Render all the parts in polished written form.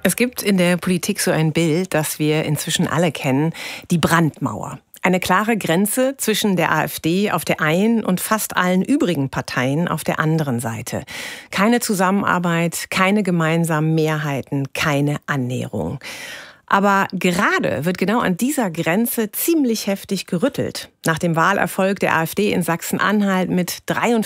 Es gibt in der Politik so ein Bild, das wir inzwischen alle kennen, die Brandmauer. Eine klare Grenze zwischen der AfD auf der einen und fast allen übrigen Parteien auf der anderen Seite. Keine Zusammenarbeit, keine gemeinsamen Mehrheiten, keine Annäherung. Aber gerade wird genau an dieser Grenze ziemlich heftig gerüttelt. Nach dem Wahlerfolg der AfD in Sachsen-Anhalt mit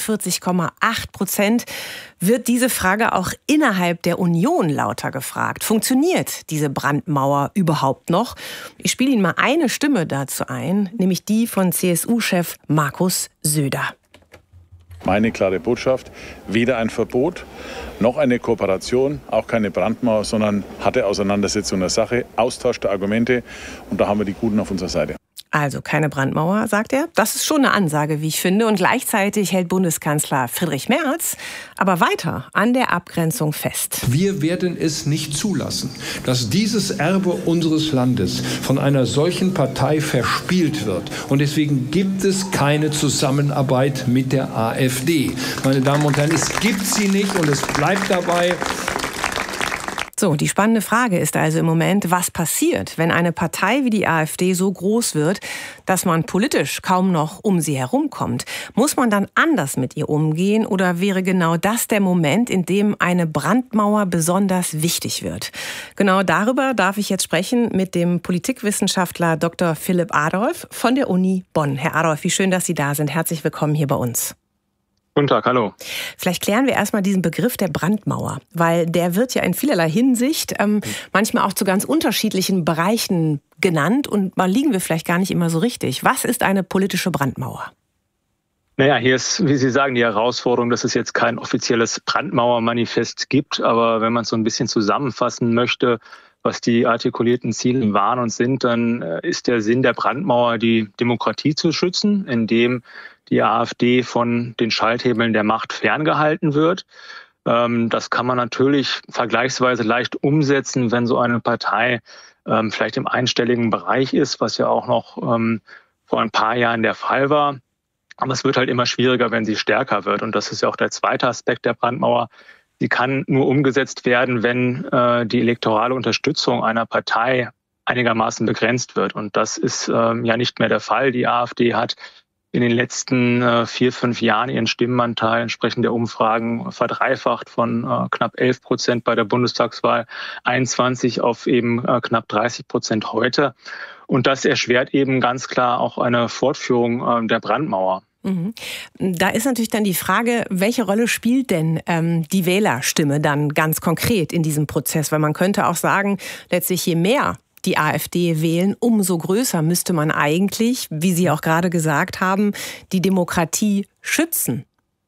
43,8% wird diese Frage auch innerhalb der Union lauter gefragt. Funktioniert diese Brandmauer überhaupt noch? Ich spiele Ihnen mal eine Stimme dazu ein, nämlich die von CSU-Chef Markus Söder. Meine klare Botschaft, weder ein Verbot noch eine Kooperation, auch keine Brandmauer, sondern harte Auseinandersetzung der Sache, Austausch der Argumente, und da haben wir die Guten auf unserer Seite. Also keine Brandmauer, sagt er. Das ist schon eine Ansage, wie ich finde. Und gleichzeitig hält Bundeskanzler Friedrich Merz aber weiter an der Abgrenzung fest. Wir werden es nicht zulassen, dass dieses Erbe unseres Landes von einer solchen Partei verspielt wird. Und deswegen gibt es keine Zusammenarbeit mit der AfD. Meine Damen und Herren, es gibt sie nicht und es bleibt dabei. So, die spannende Frage ist also im Moment, was passiert, wenn eine Partei wie die AfD so groß wird, dass man politisch kaum noch um sie herumkommt? Muss man dann anders mit ihr umgehen oder wäre genau das der Moment, in dem eine Brandmauer besonders wichtig wird? Genau darüber darf ich jetzt sprechen mit dem Politikwissenschaftler Dr. Philipp Adolf von der Uni Bonn. Herr Adolf, wie schön, dass Sie da sind. Herzlich willkommen hier bei uns. Guten Tag, hallo. Vielleicht klären wir erstmal diesen Begriff der Brandmauer, weil der wird ja in vielerlei Hinsicht manchmal auch zu ganz unterschiedlichen Bereichen genannt und mal liegen wir vielleicht gar nicht immer so richtig. Was ist eine politische Brandmauer? Naja, hier ist, wie Sie sagen, die Herausforderung, dass es jetzt kein offizielles Brandmauermanifest gibt, aber wenn man es so ein bisschen zusammenfassen möchte, was die artikulierten Ziele waren und sind, dann ist der Sinn der Brandmauer, die Demokratie zu schützen, indem die AfD von den Schalthebeln der Macht ferngehalten wird. Das kann man natürlich vergleichsweise leicht umsetzen, wenn so eine Partei vielleicht im einstelligen Bereich ist, was ja auch noch vor ein paar Jahren der Fall war. Aber es wird halt immer schwieriger, wenn sie stärker wird. Und das ist ja auch der zweite Aspekt der Brandmauer. Sie kann nur umgesetzt werden, wenn die elektorale Unterstützung einer Partei einigermaßen begrenzt wird. Und das ist ja nicht mehr der Fall. Die AfD hat in den letzten 4-5 Jahren ihren Stimmenanteil entsprechend der Umfragen verdreifacht von knapp 11% bei der Bundestagswahl 21 auf eben knapp 30% heute. Und das erschwert eben ganz klar auch eine Fortführung der Brandmauer. Da ist natürlich dann die Frage, welche Rolle spielt denn die Wählerstimme dann ganz konkret in diesem Prozess? Weil man könnte auch sagen, letztlich je mehr die AfD wählen, umso größer müsste man eigentlich, wie Sie auch gerade gesagt haben, die Demokratie schützen.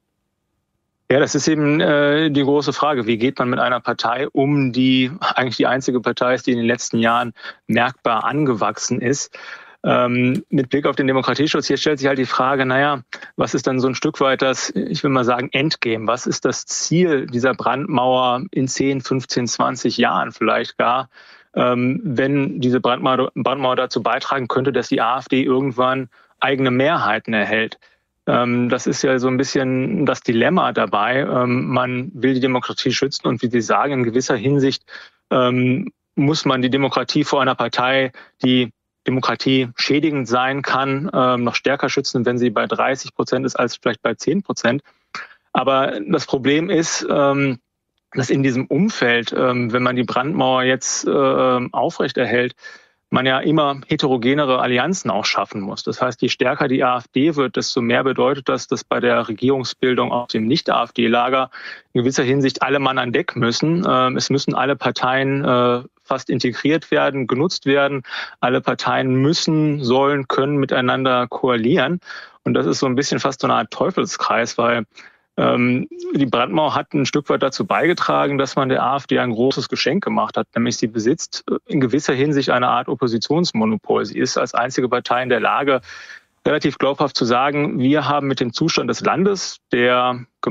Ja, das ist eben die große Frage. Wie geht man mit einer Partei um, die eigentlich die einzige Partei ist, die in den letzten Jahren merkbar angewachsen ist? Mit Blick auf den Demokratieschutz, hier stellt sich halt die Frage, was ist dann so ein Stück weit das, ich will mal sagen, Endgame? Was ist das Ziel dieser Brandmauer in 10, 15, 20 Jahren vielleicht gar? Wenn diese Brandmauer dazu beitragen könnte, dass die AfD irgendwann eigene Mehrheiten erhält. Das ist ja so ein bisschen das Dilemma dabei. Man will die Demokratie schützen und wie Sie sagen, in gewisser Hinsicht muss man die Demokratie vor einer Partei, die Demokratie schädigend sein kann, noch stärker schützen, wenn sie bei 30% ist als vielleicht bei 10%. Aber das Problem ist, dass in diesem Umfeld, wenn man die Brandmauer jetzt aufrechterhält, man ja immer heterogenere Allianzen auch schaffen muss. Das heißt, je stärker die AfD wird, desto mehr bedeutet das, dass bei der Regierungsbildung aus dem Nicht-AfD-Lager in gewisser Hinsicht alle Mann an Deck müssen. Es müssen alle Parteien fast integriert werden, genutzt werden. Alle Parteien müssen, sollen, können miteinander koalieren. Und das ist so ein bisschen fast so eine Art Teufelskreis, weil die Brandmauer hat ein Stück weit dazu beigetragen, dass man der AfD ein großes Geschenk gemacht hat, nämlich sie besitzt in gewisser Hinsicht eine Art Oppositionsmonopol. Sie ist als einzige Partei in der Lage, relativ glaubhaft zu sagen, wir haben mit dem Zustand des Landes, der